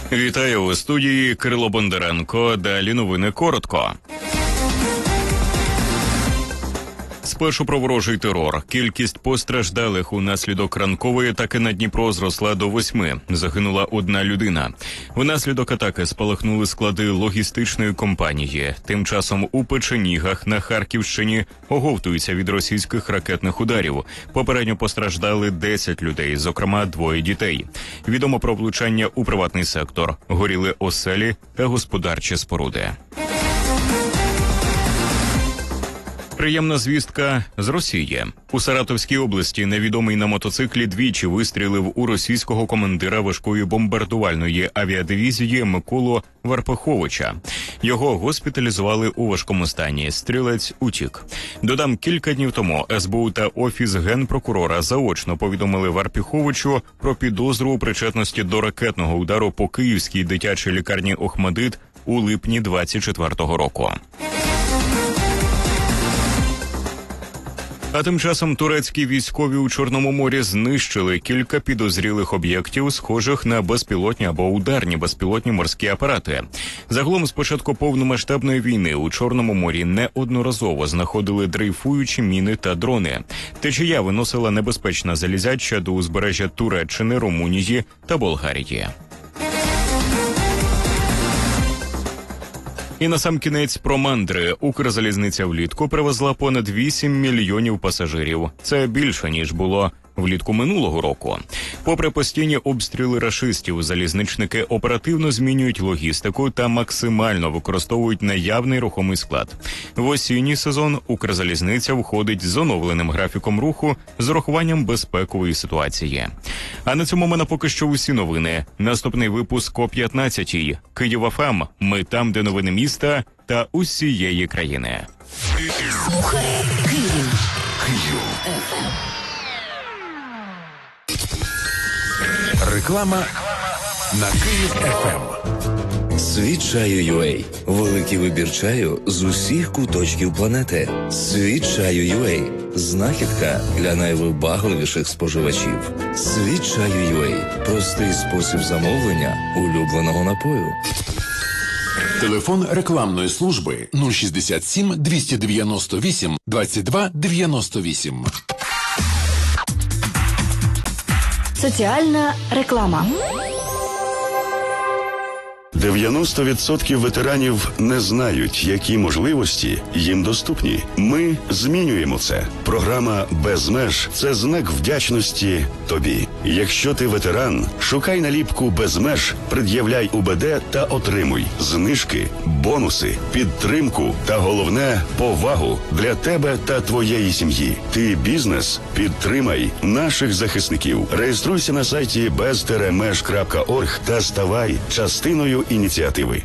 Вітаю у студії Кирило Бондаренко. Далі новини коротко. Спершу про ворожий терор. Кількість постраждалих унаслідок ранкової атаки на Дніпро зросла до 8. Загинула одна людина. Внаслідок атаки спалахнули склади логістичної компанії. Тим часом у Печенігах на Харківщині оговтуються від російських ракетних ударів. Попередньо постраждали 10 людей, зокрема 2 дітей. Відомо про влучання у приватний сектор. Горіли оселі та господарчі споруди. Приємна звістка з Росії. У Саратовській області невідомий на мотоциклі двічі вистрілив у російського командира важкої бомбардувальної авіадивізії Миколу Варпиховича. Його госпіталізували у важкому стані. Стрілець утік. Додам, кілька днів тому СБУ та Офіс Генпрокурора заочно повідомили Варпиховичу про підозру у причетності до ракетного удару по київській дитячій лікарні «Охмадит» у липні 24-го року. А тим часом турецькі військові у Чорному морі знищили кілька підозрілих об'єктів, схожих на безпілотні або ударні безпілотні морські апарати. Загалом з початку повномасштабної війни у Чорному морі неодноразово знаходили дрейфуючі міни та дрони. Течія виносила небезпечна залізяча до узбережжя Туреччини, Румунії та Болгарії. І насамкінець про мандри. Укрзалізниця влітку привезла понад 8 мільйонів пасажирів. Це більше, ніж було влітку минулого року. Попри постійні обстріли рашистів, залізничники оперативно змінюють логістику та максимально використовують наявний рухомий склад. В осінній сезон Укрзалізниця входить з оновленим графіком руху з урахуванням безпекової ситуації. А на цьому в мене поки що усі новини. Наступний випуск о 15-й. Київ ФМ. Ми там, де новини міста та усієї країни. Слухай Київ. Реклама на Київ ФМ. Світ чаю UA. Великий вибір чаю з усіх куточків планети. Світ чаю UA. Знахідка для найвибагливіших споживачів. Світ чаю UA. Простий спосіб замовлення улюбленого напою. Телефон рекламної служби 067 298 22 98. Соціальна реклама. 90% ветеранів не знають, які можливості їм доступні. Ми змінюємо це. Програма «Без меж» – це знак вдячності тобі. Якщо ти ветеран, шукай наліпку «Без меж», пред'являй УБД та отримуй знижки, бонуси, підтримку та, головне, повагу для тебе та твоєї сім'ї. Ти бізнес? Підтримай наших захисників. Реєструйся на сайті bez-меж.org та ставай частиною ініціативи.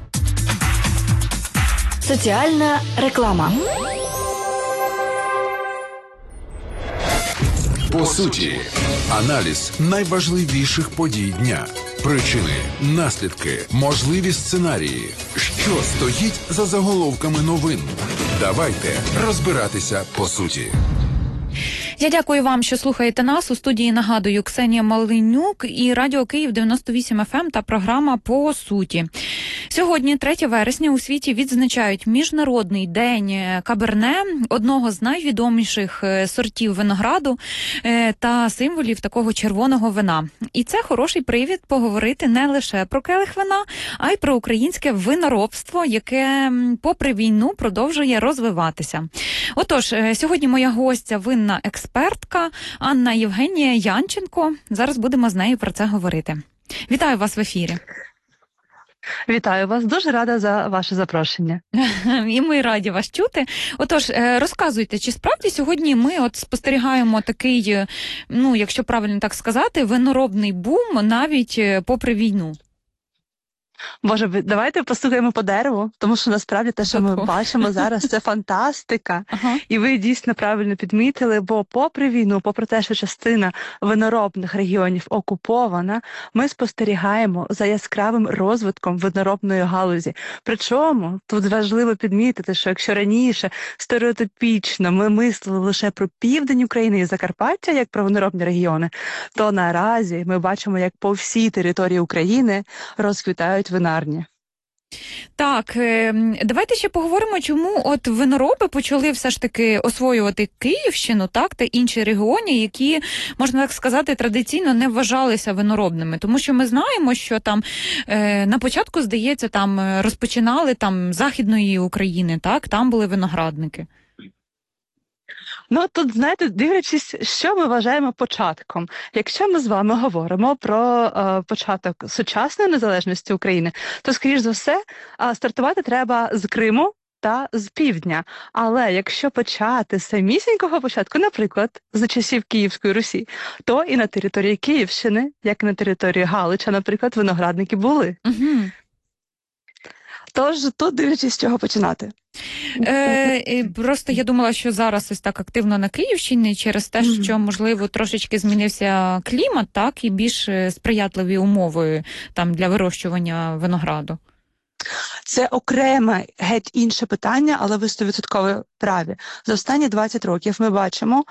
Соціальна реклама. По суті, аналіз найважливіших подій дня. Причини, наслідки, можливі сценарії. Що стоїть за заголовками новин? Давайте розбиратися по суті. Я дякую вам, що слухаєте нас. У студії, нагадую, Ксенія Малинюк і Радіо Київ 98 FM та програма «По суті». Сьогодні, 3 вересня, у світі відзначають Міжнародний день Каберне, одного з найвідоміших сортів винограду та символів такого червоного вина. І це хороший привід поговорити не лише про келих вина, а й про українське виноробство, яке попри війну продовжує розвиватися. Отож, сьогодні моя гостя, винна експертка Анна Євгенія Янченко. Зараз будемо з нею про це говорити. Вітаю вас в ефірі. Вітаю вас. Дуже рада за ваше запрошення. І ми раді вас чути. Отож, розказуйте, чи справді сьогодні ми спостерігаємо такий, якщо правильно так сказати, виноробний бум навіть попри війну? Боже, давайте послухаємо по дереву, тому що насправді те, що ми Готово. бачимо зараз, це фантастика. Ага. І ви дійсно правильно підмітили, бо попри війну, попри те, що частина виноробних регіонів окупована, ми спостерігаємо за яскравим розвитком виноробної галузі. Причому тут важливо підмітити, що якщо раніше стереотипічно ми мислили лише про південь України і Закарпаття, як про виноробні регіони, то наразі ми бачимо, як по всій території України розквітають винарні. Так, давайте ще поговоримо, чому от винороби почали все ж таки освоювати Київщину, так, та інші регіони, які, можна так сказати, традиційно не вважалися виноробними. Тому що ми знаємо, що там на початку, здається, там розпочинали там Західної України, так, там були виноградники. Ну, тут, знаєте, дивлячись, що ми вважаємо початком. Якщо ми з вами говоримо про початок сучасної незалежності України, то, скоріш за все, стартувати треба з Криму та з півдня. Але якщо почати з самісінького початку, наприклад, за часів Київської Русі, то і на території Київщини, як і на території Галича, наприклад, виноградники були. Угу. Тож тут дивлячись, з чого починати. Просто я думала, що зараз ось так активно на Київщині через те, що, можливо, трошечки змінився клімат, так, і більш сприятливі умови там для вирощування винограду. Це окреме, геть інше питання, але ви 100% праві. За останні 20 років ми бачимо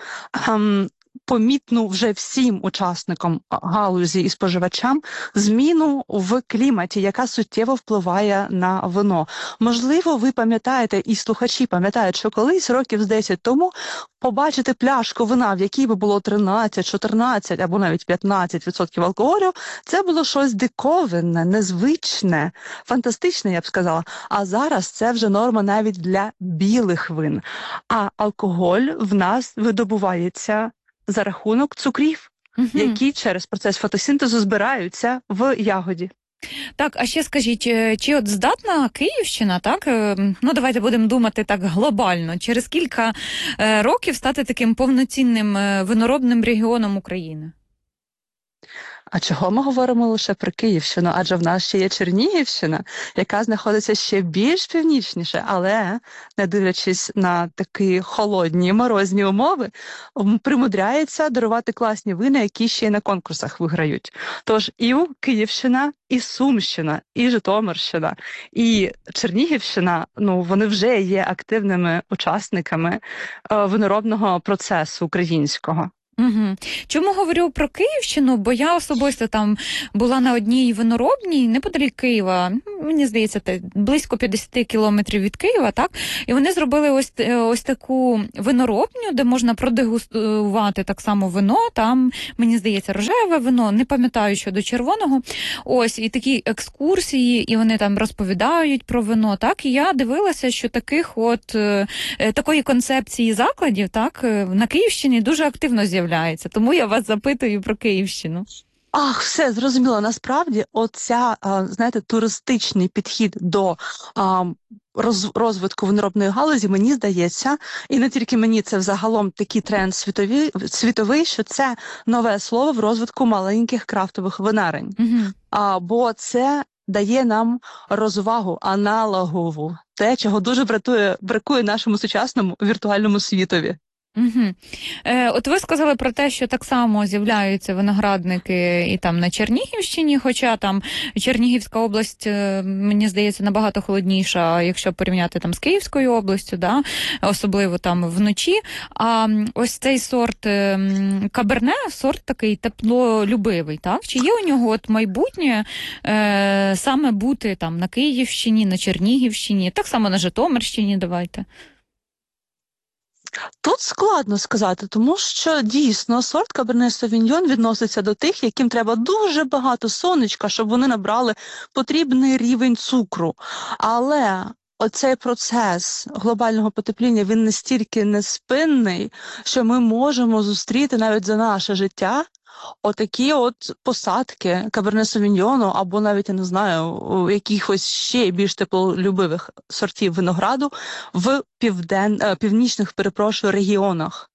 помітну вже всім учасникам галузі і споживачам зміну в кліматі, яка суттєво впливає на вино. Можливо, ви пам'ятаєте, і слухачі пам'ятають, що колись років з 10 тому побачити пляшку вина, в якій би було 13, 14 або навіть 15% алкоголю, це було щось диковинне, незвичне, фантастичне, я б сказала. А зараз це вже норма навіть для білих вин. А алкоголь в нас видобувається за рахунок цукрів, які через процес фотосинтезу збираються в ягоді. Так, а ще скажіть, чи от здатна Київщина, так, ну давайте будемо думати так глобально, через кілька років стати таким повноцінним виноробним регіоном України? А чого ми говоримо лише про Київщину? Адже в нас ще є Чернігівщина, яка знаходиться ще більш північніше, але, не дивлячись на такі холодні, морозні умови, примудряється дарувати класні вина, які ще й на конкурсах виграють. Тож і Київщина, і Сумщина, і Житомирщина, і Чернігівщина, ну, вони вже є активними учасниками виноробного процесу українського. Угу. Чому говорю про Київщину? Бо я особисто там була на одній виноробній неподалік Києва, мені здається, близько 50 кілометрів від Києва, так? І вони зробили ось таку виноробню, де можна продегустувати так само вино, там, мені здається, рожеве вино, не пам'ятаю щодо червоного. Ось, і такі екскурсії, і вони там розповідають про вино, так? І я дивилася, що такої концепції закладів, так, на Київщині дуже активно з'являється. Тому я вас запитую про Київщину. Ах, все, зрозуміло. Насправді, оця, знаєте, туристичний підхід до розвитку виноробної галузі, мені здається, і не тільки мені, це взагалом такий тренд світовий, що це нове слово в розвитку маленьких крафтових винарень. Угу. Бо це дає нам розвагу аналогову, те, чого дуже бракує нашому сучасному віртуальному світові. Угу. От ви сказали про те, що так само з'являються виноградники і там на Чернігівщині, хоча там Чернігівська область, мені здається, набагато холодніша, якщо порівняти там з Київською областю, да? Особливо там вночі. А ось цей сорт Каберне, сорт такий теплолюбивий, так? Чи є у нього от майбутнє саме бути там на Київщині, на Чернігівщині, так само на Житомирщині, давайте? Тут складно сказати, тому що дійсно сорт Каберне Совіньйон відноситься до тих, яким треба дуже багато сонечка, щоб вони набрали потрібний рівень цукру. Але оцей процес глобального потепління, він настільки неспинний, що ми можемо зустріти навіть за наше життя отакі от посадки Каберне Совіньйону або навіть, я не знаю, якихось ще більш теплолюбивих сортів винограду в північних, регіонах.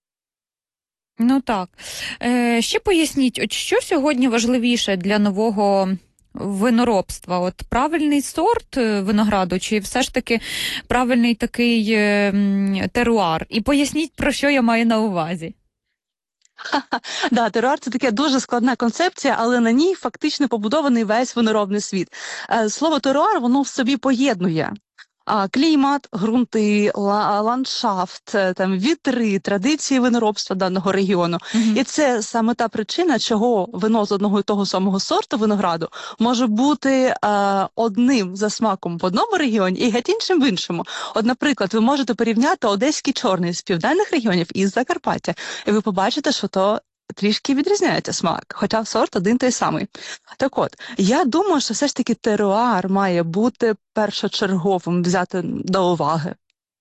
Ну так. Ще поясніть, от що сьогодні важливіше для нового виноробства? От правильний сорт винограду, чи все ж таки правильний такий теруар? І поясніть, про що я маю на увазі. Да, теруар – це така дуже складна концепція, але на ній фактично побудований весь виноробний світ. Слово теруар, воно в собі поєднує клімат, ґрунти, ландшафт, там вітри, традиції виноробства даного регіону. І це саме та причина, чого вино з одного і того самого сорту винограду може бути одним за смаком в одному регіоні і геть іншим в іншому. От, наприклад, ви можете порівняти одеський чорний з південних регіонів із Закарпаття, і ви побачите, що то трішки відрізняється смак, хоча сорт один той самий. Так от, я думаю, що все ж таки теруар має бути першочерговим, взяти до уваги.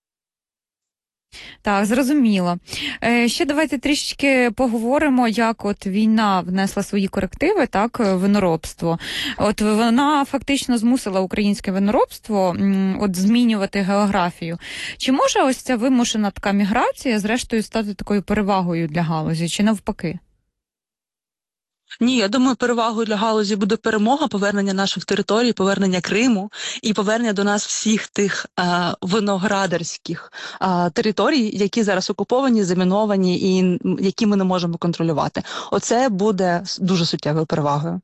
Так, зрозуміло. Ще давайте трішечки поговоримо, як от війна внесла свої корективи, так, виноробство. От вона фактично змусила українське виноробство от змінювати географію. Чи може ось ця вимушена така міграція зрештою стати такою перевагою для галузі, чи навпаки? Ні, я думаю, перевагою для галузі буде перемога, повернення наших територій, повернення Криму і повернення до нас всіх тих виноградарських територій, які зараз окуповані, заміновані і які ми не можемо контролювати. Оце буде дуже суттєвою перевагою.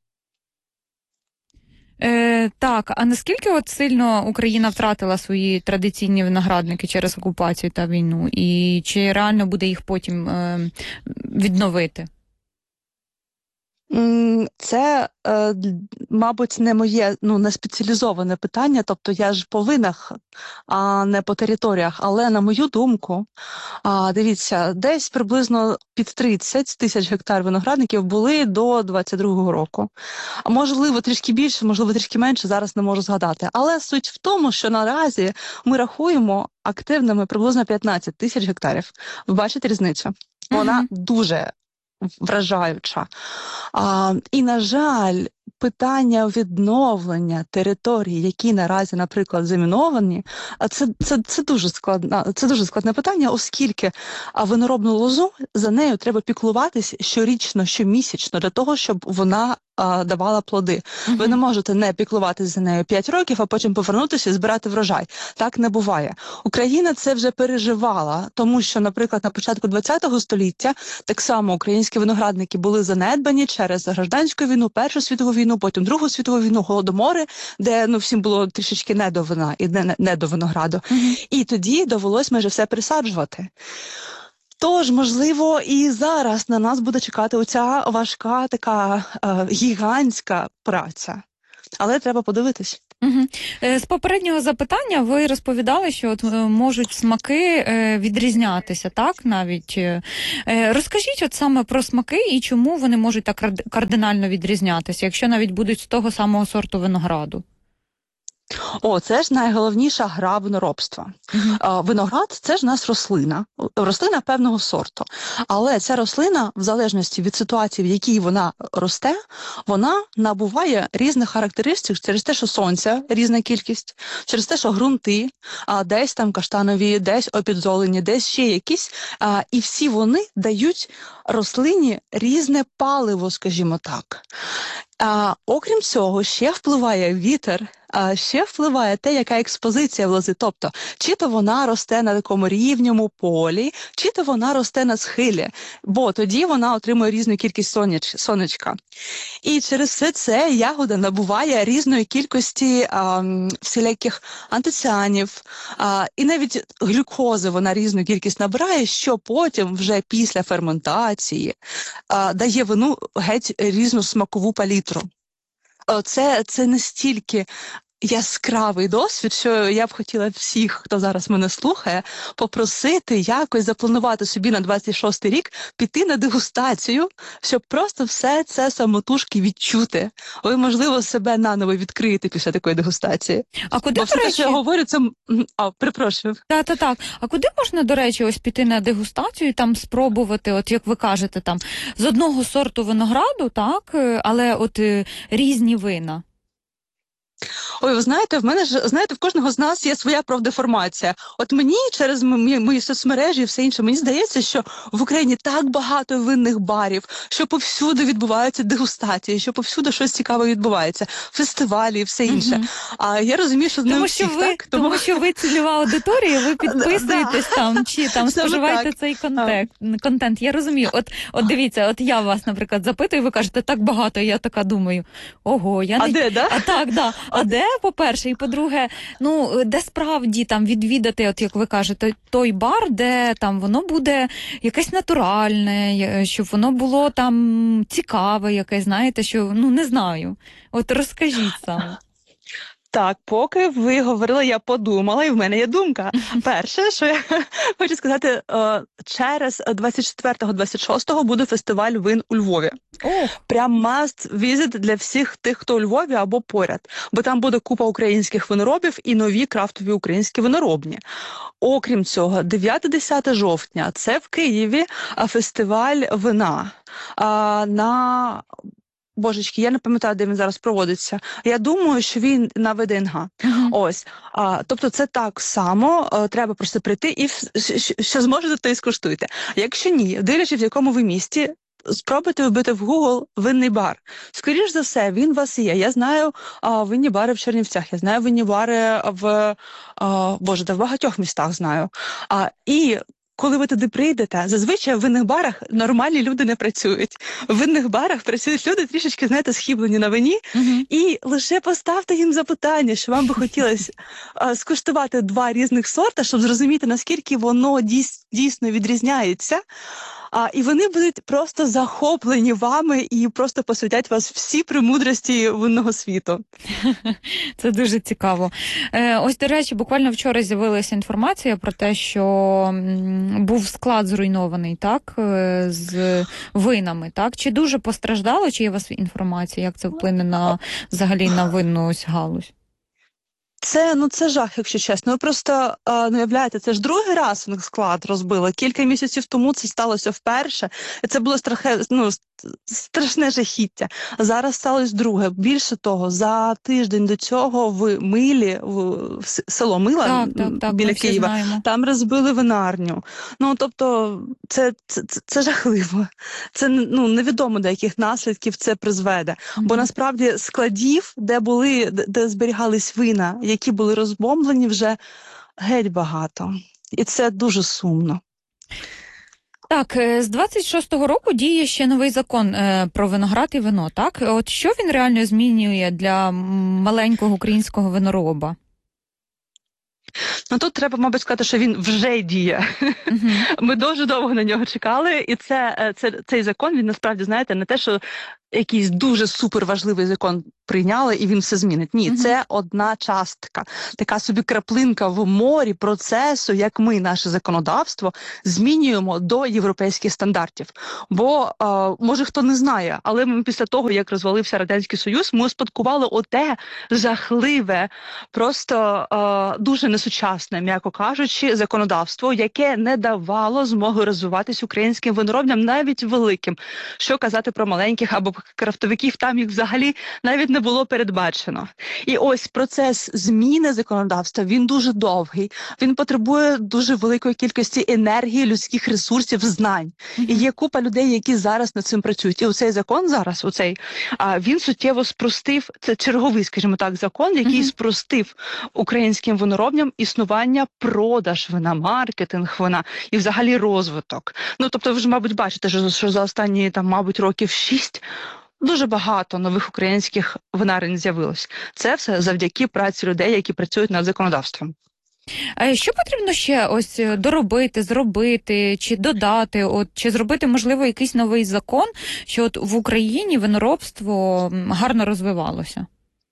Так, а наскільки от сильно Україна втратила свої традиційні виноградники через окупацію та війну? І чи реально буде їх потім відновити? Це, мабуть, не моє, не спеціалізоване питання, тобто я ж по винах, а не по територіях, але на мою думку, дивіться, десь приблизно під 30 тисяч гектар виноградників були до 22-го року. Можливо, трішки більше, можливо, трішки менше, зараз не можу згадати. Але суть в тому, що наразі ми рахуємо активними приблизно 15 тисяч гектарів. Ви бачите різницю? Вона дуже вражаюча. І, на жаль, питання відновлення територій, які наразі, наприклад, заміновані, це дуже складне питання, оскільки виноробну лозу, за нею треба піклуватись щорічно, щомісячно, для того, щоб вона давала плоди. Ви не можете не піклуватись за нею 5 років, а потім повернутися і збирати врожай. Так не буває. Україна це вже переживала, тому що, наприклад, на початку ХХ століття так само українські виноградники були занедбані через гражданську війну, Першу світову війну, потім Другу світову війну, голодомори, де всім було трішечки не до вина і не до винограду. І тоді довелось майже все присаджувати. Тож, можливо, і зараз на нас буде чекати оця важка, така гігантська праця. Але треба подивитись. З попереднього запитання ви розповідали, що от можуть смаки відрізнятися, так, навіть. Розкажіть от саме про смаки і чому вони можуть так кардинально відрізнятися, якщо навіть будуть з того самого сорту винограду? Це ж найголовніша гра виноробства. Виноград – це ж у нас рослина певного сорту. Але ця рослина, в залежності від ситуації, в якій вона росте, вона набуває різних характеристик через те, що сонця різна кількість, через те, що ґрунти, десь там каштанові, десь опідзолені, десь ще якісь. І всі вони дають рослині різне паливо, скажімо так. Окрім цього, ще впливає вітер, ще впливає те, яка експозиція в лози. Тобто, чи то вона росте на такому рівному полі, чи то вона росте на схилі, бо тоді вона отримує різну кількість сонечка. І через все це ягода набуває різної кількості всіляких антоціанів, і навіть глюкози вона різну кількість набирає, що потім вже після ферментації дає вину геть різну смакову палітру. Це настільки яскравий досвід, що я б хотіла всіх, хто зараз мене слухає, попросити якось запланувати собі на 26-й рік піти на дегустацію, щоб просто все це самотужки відчути. Ви, можливо, себе наново відкриєте після такої дегустації. А куди, бо все те, що я говорю, це... перепрошую. Так. А куди можна, до речі, ось піти на дегустацію і там спробувати, от як ви кажете, там з одного сорту винограду, так, але от різні вина? Ой, ви знаєте, в мене ж, знаєте, в кожного з нас є своя правдеформація. От мені через мої соцмережі і все інше, мені здається, що в Україні так багато винних барів, що повсюди відбуваються дегустації, що повсюди щось цікаве відбувається, фестивалі і все інше. А я розумію, що не у всіх, так? Тому що ви цільова аудиторія, ви підписуєтесь там, чи там Саме споживаєте так. цей контент. Я розумію. От дивіться, от я вас, наприклад, запитую, ви кажете, так багато, я така думаю, ого, я не... А де, да? А так, да. А де, по-перше, і по-друге, ну, де справді там відвідати, от як ви кажете, той бар, де там воно буде якесь натуральне, щоб воно було там цікаве якесь, знаєте, що, ну, не знаю. От розкажіть саме. Так, поки ви говорили, я подумала, і в мене є думка. Перше, що я хочу сказати, через 24-26 буде фестиваль вин у Львові. Прям must visit для всіх тих, хто у Львові або поряд. Бо там буде купа українських виноробів і нові крафтові українські виноробні. Окрім цього, 9-10 жовтня – це в Києві фестиваль вина на... Божечки, я не пам'ятаю, де він зараз проводиться. Я думаю, що він на ВДНГ. Ось. Тобто це так само, треба просто прийти і що зможете, то і скуштуйте. Якщо ні, дивлячись, в якому ви місті, спробуйте вбити в Google винний бар. Скоріш за все, він у вас є. Я знаю винні бари в Чернівцях, я знаю винні бари в багатьох містах знаю. І коли ви туди прийдете, зазвичай в винних барах нормальні люди не працюють. В винних барах працюють люди трішечки, знаєте, схиблені на вині. І лише поставте їм запитання, що вам би хотілося скуштувати 2 різних сорта, щоб зрозуміти, наскільки воно дійсно відрізняється. І вони будуть просто захоплені вами і просто посвятять вас всі премудрості винного світу. Це дуже цікаво. Ось, до речі, буквально вчора з'явилася інформація про те, що був склад зруйнований, так, з винами, так? Чи дуже постраждало, чи є у вас інформація, як це вплине взагалі на винну ось галузь? Це жах, якщо чесно. Ви просто не уявляєте, це ж другий раз у них склад розбили. Кілька місяців тому це сталося вперше. І це було страшне жахіття. Зараз сталося друге. Більше того, за тиждень до цього в Милі, в село Мила, так, біля Києва, там розбили винарню. Ну, тобто, це жахливо. Це невідомо, до яких наслідків це призведе. Бо насправді складів, де зберігались вина, які були розбомблені, вже геть багато. І це дуже сумно. Так, з 26-го року діє ще новий закон про виноград і вино, так? От що він реально змінює для маленького українського винороба? Тут треба, мабуть, сказати, що він вже діє. Ми дуже довго на нього чекали, і цей закон, він насправді, знаєте, не те, що якийсь дуже суперважливий закон прийняли і він все змінить. Ні, це одна частка, така собі краплинка в морі процесу, як ми наше законодавство змінюємо до європейських стандартів. Бо, може хто не знає, але ми після того, як розвалився Радянський Союз, ми успадкували оте жахливе, просто дуже несучасне, м'яко кажучи, законодавство, яке не давало змоги розвиватись українським виноробням, навіть великим. Що казати про маленьких або крафтовиків, там їх взагалі навіть не було передбачено. І ось процес зміни законодавства, він дуже довгий, він потребує дуже великої кількості енергії, людських ресурсів, знань. І є купа людей, які зараз над цим працюють. І оцей закон зараз, він суттєво спростив, це черговий, скажімо так, закон, який спростив українським виноробням існування, продаж вина, маркетинг вина і взагалі розвиток. Тобто ви ж, мабуть, бачите, що за останні, мабуть, років 6 дуже багато нових українських винарень з'явилось. Це все завдяки праці людей, які працюють над законодавством. А що потрібно ще ось доробити, зробити, чи додати, чи зробити, можливо, якийсь новий закон, що в Україні виноробство гарно розвивалося?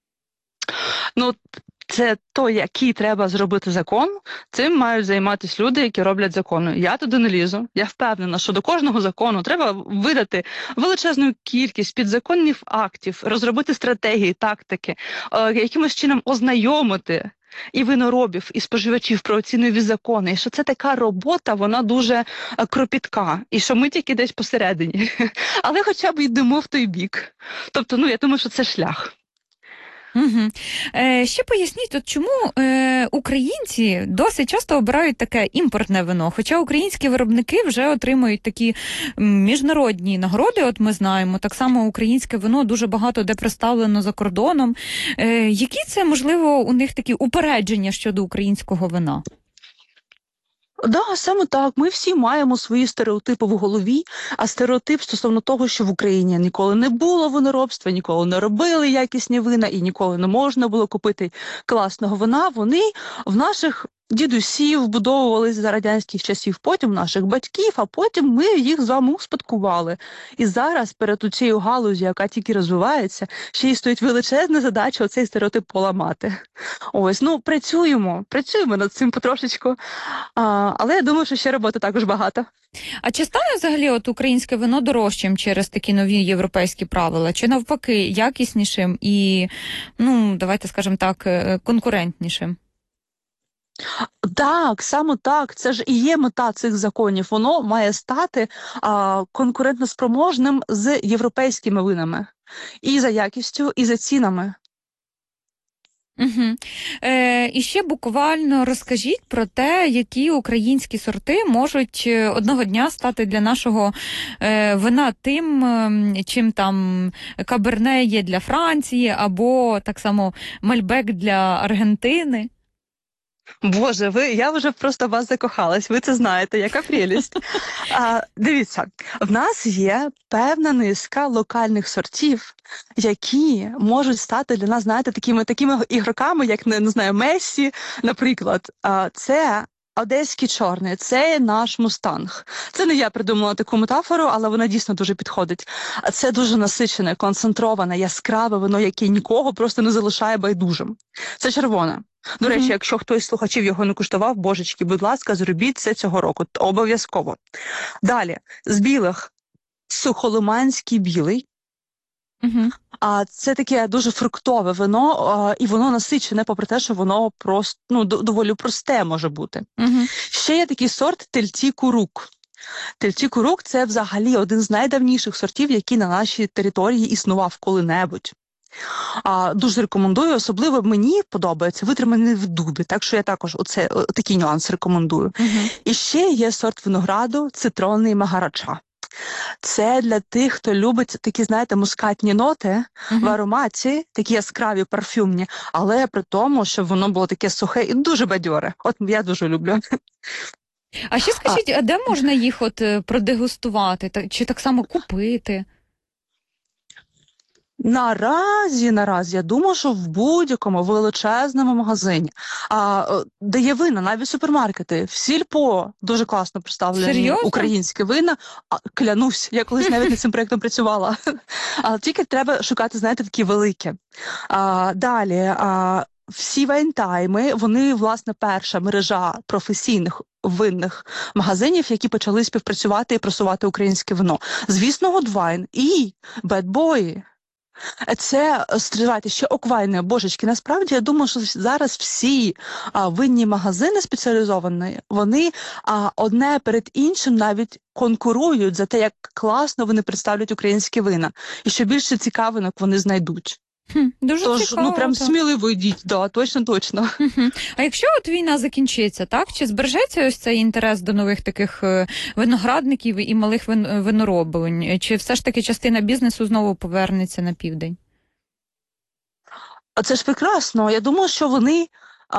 Це який треба зробити закон, цим мають займатися люди, які роблять закони. Я туди не лізу. Я впевнена, що до кожного закону треба видати величезну кількість підзаконних актів, розробити стратегії, тактики, якимось чином ознайомити і виноробів, і споживачів про ці нові закони. І що це така робота, вона дуже кропітка. І що ми тільки десь посередині. Але хоча б йдемо в той бік. Тобто, я думаю, що це шлях. Угу. Ще поясніть, от чому українці досить часто обирають таке імпортне вино, хоча українські виробники вже отримують такі міжнародні нагороди, от ми знаємо, так само українське вино дуже багато де представлено за кордоном. Які це, можливо, у них такі упередження щодо українського вина? Да, саме так. Ми всі маємо свої стереотипи в голові, а стереотип стосовно того, що в Україні ніколи не було виноробства, ніколи не робили якісні вина і ніколи не можна було купити класного вина, вони в наших дідусів вбудовувались за радянських часів, потім наших батьків, а потім ми їх з вами успадкували. І зараз перед цією галузю, яка тільки розвивається, ще й стоїть величезна задача оцей стереотип поламати. Ось, працюємо над цим потрошечку, але я думаю, що ще роботи також багато. А чи стане взагалі от українське вино дорожчим через такі нові європейські правила? Чи навпаки якіснішим і, давайте скажемо так, конкурентнішим? Так, саме так. Це ж і є мета цих законів. Воно має стати конкурентноспроможним з європейськими винами. І за якістю, і за цінами. Угу. І ще буквально розкажіть про те, які українські сорти можуть одного дня стати для нашого вина тим, чим там Каберне є для Франції, або так само Мальбек для Аргентини. Боже, я вже просто в вас закохалась, ви це знаєте, яка прелість. Дивіться, в нас є певна низка локальних сортів, які можуть стати для нас, знаєте, такими ігроками, як, не знаю, Мессі, наприклад. Це одеський чорний, це наш мустанг. Це не я придумала таку метафору, але вона дійсно дуже підходить. Це дуже насичене, концентроване, яскраве вино, яке нікого просто не залишає байдужим. Це червоне. До речі, якщо хтось з слухачів його не куштував, божечки, будь ласка, зробіть це цього року. Обов'язково. Далі, з білих сухолиманський білий. Це таке дуже фруктове вино, і воно насичене, попри те, що воно просто, доволі просте може бути. Ще є такий сорт Тельці-Курук. Тельці-Курук – це взагалі один з найдавніших сортів, який на нашій території існував коли-небудь. Дуже рекомендую, особливо мені подобається витриманий в дубі, так що я також такий нюанс рекомендую. І ще є сорт винограду цитронний Магарача. Це для тих, хто любить такі, знаєте, мускатні ноти в ароматі, такі яскраві, парфюмні, але при тому, щоб воно було таке сухе і дуже бадьоре. От я дуже люблю. А ще скажіть, а де можна їх продегустувати? Чи так само купити? Наразі, я думаю, що в будь-якому величезному магазині, де є вина, навіть супермаркети, в Сільпо дуже класно представлені Серйозно? Українські вина. Клянусь, я колись навіть над цим проєктом працювала. Але тільки треба шукати, знаєте, такі великі. Далі, всі вайнтайми, вони, власне, перша мережа професійних винних магазинів, які почали співпрацювати і просувати українське вино. Звісно, Гудвайн і Бедбої. Це, стривайте, ще Оквайне, божечки, насправді, я думаю, що зараз всі винні магазини спеціалізовані, вони одне перед іншим навіть конкурують за те, як класно вони представлять українські вина. І що більше цікавинок вони знайдуть. Дуже Тож, цікаво. прям сміливо йдіть, точно. А якщо війна закінчиться, так? Чи збережеться ось цей інтерес до нових таких виноградників і малих виноробень? Чи все ж таки частина бізнесу знову повернеться на південь? Це ж прекрасно. Я думаю, що вони...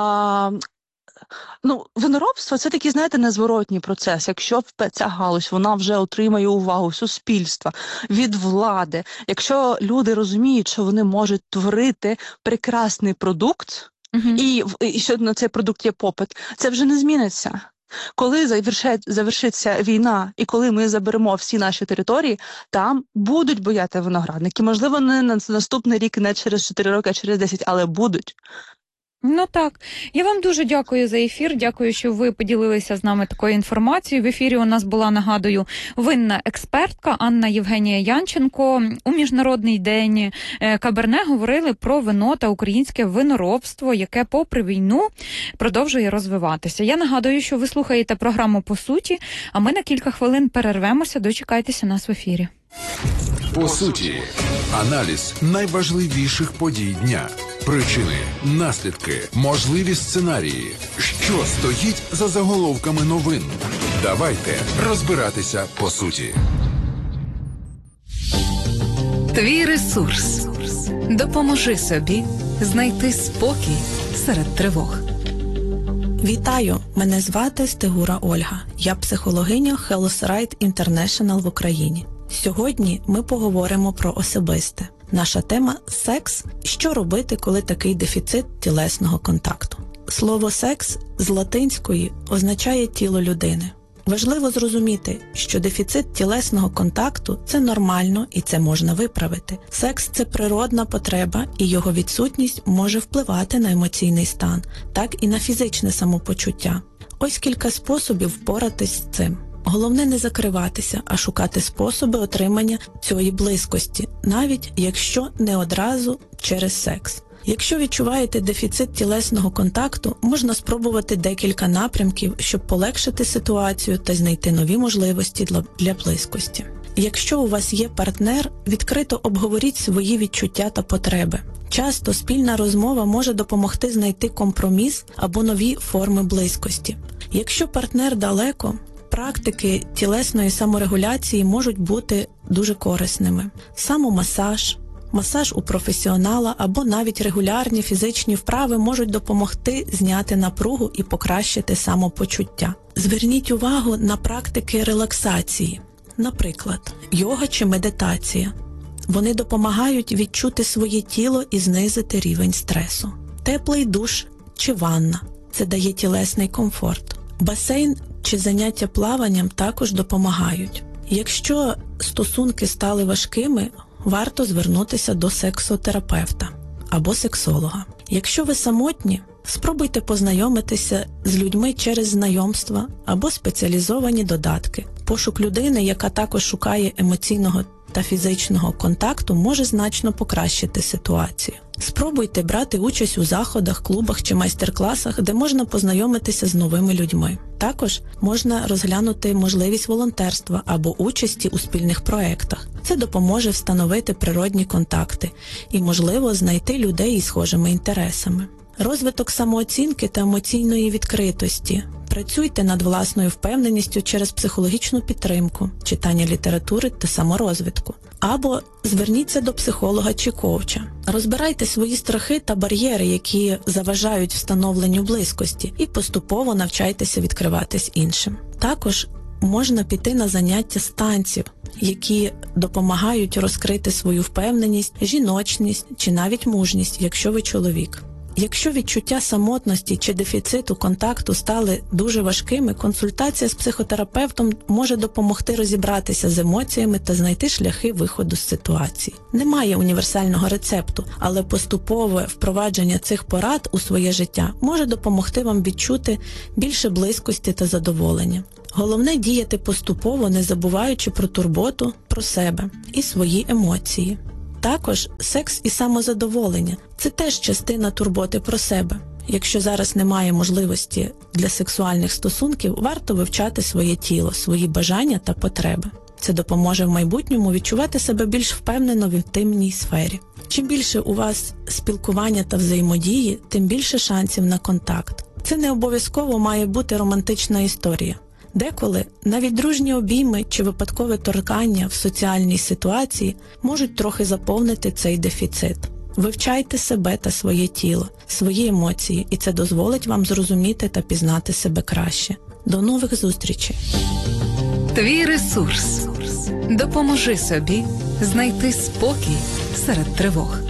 виноробство – це такий, знаєте, незворотній процес. Якщо ця галузь, вона вже отримає увагу суспільства, від влади, якщо люди розуміють, що вони можуть творити прекрасний продукт, і що на цей продукт є попит, це вже не зміниться. Коли завершиться війна і коли ми заберемо всі наші території, там будуть буяти виноградники. Можливо, не на наступний рік, не через 4 роки, а через 10, але будуть. Так. Я вам дуже дякую за ефір. Дякую, що ви поділилися з нами такою інформацією. В ефірі у нас була, нагадую, винна експертка Анна Євгенія Янченко. У Міжнародний день Каберне говорили про вино та українське виноробство, яке попри війну продовжує розвиватися. Я нагадую, що ви слухаєте програму «По суті», а ми на кілька хвилин перервемося. Дочекайтеся нас в ефірі. По суті, аналіз найважливіших подій дня. Причини, наслідки, можливі сценарії. Що стоїть за заголовками новин? Давайте розбиратися по суті. Твій ресурс. Допоможи собі знайти спокій серед тривог. Вітаю! Мене звати Стегура Ольга. Я психологиня Health Right International в Україні. Сьогодні ми поговоримо про особисте. Наша тема – секс. Що робити, коли такий дефіцит тілесного контакту? Слово «секс» з латинської означає «тіло людини». Важливо зрозуміти, що дефіцит тілесного контакту – це нормально і це можна виправити. Секс – це природна потреба, і його відсутність може впливати на емоційний стан, так і на фізичне самопочуття. Ось кілька способів впоратись з цим. Головне не закриватися, а шукати способи отримання цієї близькості, навіть якщо не одразу через секс. Якщо відчуваєте дефіцит тілесного контакту, можна спробувати декілька напрямків, щоб полегшити ситуацію та знайти нові можливості для близькості. Якщо у вас є партнер, відкрито обговоріть свої відчуття та потреби. Часто спільна розмова може допомогти знайти компроміс або нові форми близькості. Якщо партнер далеко, практики тілесної саморегуляції можуть бути дуже корисними. Самомасаж, масаж у професіонала або навіть регулярні фізичні вправи можуть допомогти зняти напругу і покращити самопочуття. Зверніть увагу на практики релаксації, наприклад, йога чи медитація. Вони допомагають відчути своє тіло і знизити рівень стресу. Теплий душ чи ванна – це дає тілесний комфорт. Басейн чи заняття плаванням також допомагають. Якщо стосунки стали важкими, варто звернутися до сексотерапевта або сексолога. Якщо ви самотні, спробуйте познайомитися з людьми через знайомства або спеціалізовані додатки. Пошук людини, яка також шукає емоційного та фізичного контакту, може значно покращити ситуацію. Спробуйте брати участь у заходах, клубах чи майстер-класах, де можна познайомитися з новими людьми. Також можна розглянути можливість волонтерства або участі у спільних проєктах. Це допоможе встановити природні контакти і, можливо, знайти людей із схожими інтересами. Розвиток самооцінки та емоційної відкритості. Працюйте над власною впевненістю через психологічну підтримку, читання літератури та саморозвитку. Або зверніться до психолога чи коуча. Розбирайте свої страхи та бар'єри, які заважають встановленню близькості, і поступово навчайтеся відкриватись іншим. Також можна піти на заняття з танців, які допомагають розкрити свою впевненість, жіночність чи навіть мужність, якщо ви чоловік. Якщо відчуття самотності чи дефіциту контакту стали дуже важкими, консультація з психотерапевтом може допомогти розібратися з емоціями та знайти шляхи виходу з ситуації. Немає універсального рецепту, але поступове впровадження цих порад у своє життя може допомогти вам відчути більше близькості та задоволення. Головне – діяти поступово, не забуваючи про турботу, про себе і свої емоції. Також секс і самозадоволення – це теж частина турботи про себе. Якщо зараз немає можливості для сексуальних стосунків, варто вивчати своє тіло, свої бажання та потреби. Це допоможе в майбутньому відчувати себе більш впевнено в інтимній сфері. Чим більше у вас спілкування та взаємодії, тим більше шансів на контакт. Це не обов'язково має бути романтична історія. Деколи навіть дружні обійми чи випадкове торкання в соціальній ситуації можуть трохи заповнити цей дефіцит. Вивчайте себе та своє тіло, свої емоції, і це дозволить вам зрозуміти та пізнати себе краще. До нових зустрічей! Твій ресурс. Допоможи собі знайти спокій серед тривог.